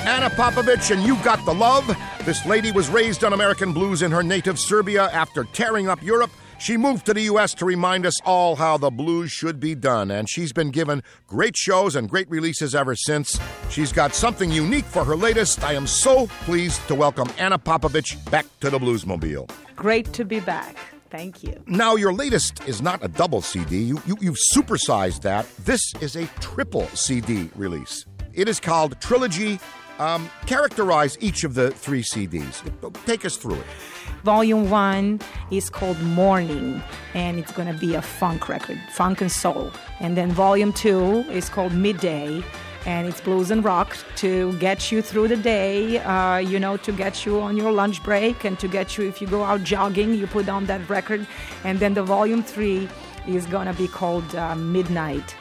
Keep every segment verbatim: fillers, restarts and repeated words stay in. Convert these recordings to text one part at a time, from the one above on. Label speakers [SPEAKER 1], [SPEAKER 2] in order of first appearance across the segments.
[SPEAKER 1] Anna Popovic, and You Got the Love. This lady was raised on American blues in her native Serbia. After tearing up Europe, she moved to the U S to remind us all how the blues should be done, and she's been given great shows and great releases ever since. She's got something unique for her latest. I am so pleased to welcome Anna Popovic back to the Bluesmobile.
[SPEAKER 2] Great to be back. Thank you.
[SPEAKER 1] Now, your latest is not a double C D. You, you, you've supersized that. This is a triple C D release. It is called Trilogy. Um, characterize each of the three C Ds. Take us through it.
[SPEAKER 2] Volume one is called Morning, and it's going to be a funk record, funk and soul. And then volume two is called Midday, and it's blues and rock to get you through the day, uh, you know, to get you on your lunch break and to get you, if you go out jogging, you put on that record. And then the volume three is going to be called uh, Midnight.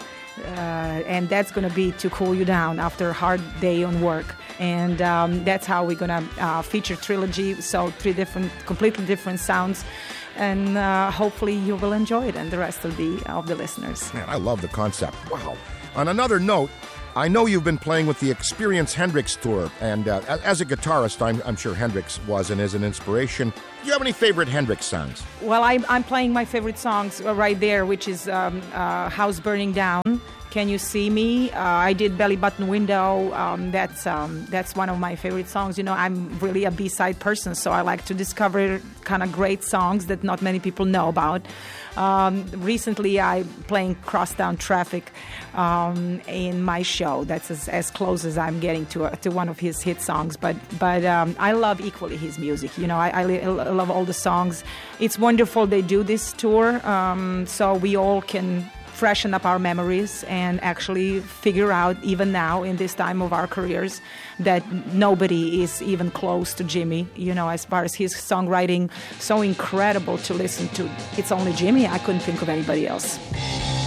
[SPEAKER 2] Uh, and that's going to be to cool you down after a hard day on work. And um, that's how we're going to uh, feature Trilogy. So three different, completely different sounds. And uh, hopefully you will enjoy it and the rest of the, of the listeners.
[SPEAKER 1] Man, I love the concept. Wow. On another note, I know you've been playing with the Experience Hendrix Tour. And uh, as a guitarist, I'm, I'm sure Hendrix was and is an inspiration. Do you have any favorite Hendrix songs?
[SPEAKER 2] Well, I'm, I'm playing my favorite songs right there, which is um, uh, House Burning Down, Can You See Me? Uh, I did Belly Button Window. Um, that's um, that's one of my favorite songs. You know, I'm really a B-side person, so I like to discover kind of great songs that not many people know about. Um, recently, I'm playing Crosstown Traffic um, in my show. That's as, as close as I'm getting to a, to one of his hit songs. But but um, I love equally his music. You know, I, I, I love all the songs. It's wonderful they do this tour, um, so we all can freshen up our memories and actually figure out, even now in this time of our careers, that nobody is even close to Jimmy, you know, as far as his songwriting. So incredible to listen to. It's only Jimmy. I couldn't think of anybody else.